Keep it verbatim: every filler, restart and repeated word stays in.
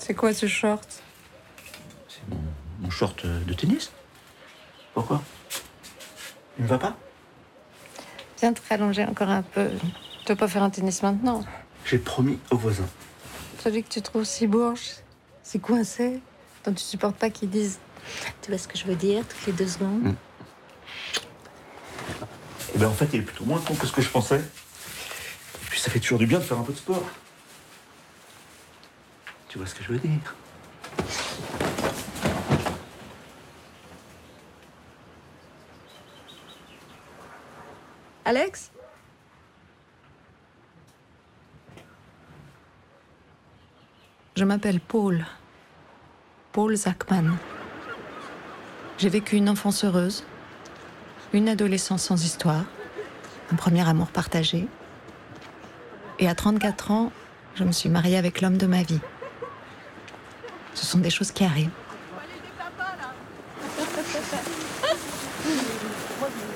C'est quoi ce short? C'est mon, mon short de tennis. Pourquoi? Il me va pas? Viens te rallonger encore un peu. Tu vas pas faire un tennis maintenant? J'ai promis aux voisins. Celui que tu trouves si bourge, si coincé, dont tu supportes pas qu'ils disent « Tu vois ce que je veux dire ?» toutes les deux secondes. Mmh. Et ben en fait, il est plutôt moins con que ce que je pensais. Et puis ça fait toujours du bien de faire un peu de sport. Tu vois ce que je veux dire? Alex? Je m'appelle Paul. Paul Zachman. J'ai vécu une enfance heureuse, une adolescence sans histoire, un premier amour partagé. Et à trente-quatre ans, je me suis mariée avec l'homme de ma vie. Ce sont des choses qui arrivent.